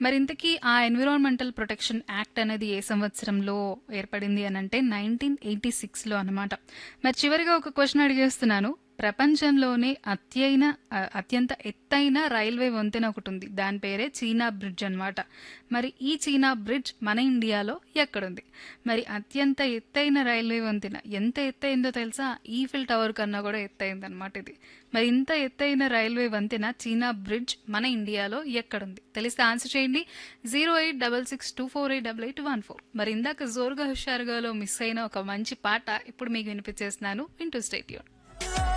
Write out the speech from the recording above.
మరి ఇంతకీ ఆ ఎన్విరాన్మెంటల్ ప్రొటెక్షన్ యాక్ట్ అనేది ఏ సంవత్సరంలో ఏర్పడింది అనంటే 1986లో అనమాట. మరి చివరిగా ఒక క్వెషన్ అడిగేస్తున్నాను. ప్రపంచంలోనే అత్యంత ఎత్తైన రైల్వే వంతెన ఒకటుంది. దాని పేరే చీనా బ్రిడ్జ్ అన్నమాట. మరి ఈ చీనా బ్రిడ్జ్ మన ఇండియాలో ఎక్కడుంది? మరి అత్యంత ఎత్తైన రైల్వే వంతెన ఎంత ఎత్తైందో తెలుసా? ఈఫిల్ టవర్ కన్నా కూడా ఎత్తైందనమాట ఇది. మరి ఇంత ఎత్తైన రైల్వే వంతెన చీనా బ్రిడ్జ్ మన ఇండియాలో ఎక్కడుంది? తెలిస్తే ఆన్సర్ చేయండి. 08662488814. మరి ఇందాక జోరుగా హుషారుగాలో మిస్ అయిన ఒక మంచి పాట ఇప్పుడు మీకు వినిపించేస్తున్నాను. వింటూ స్టేట్ యూన్.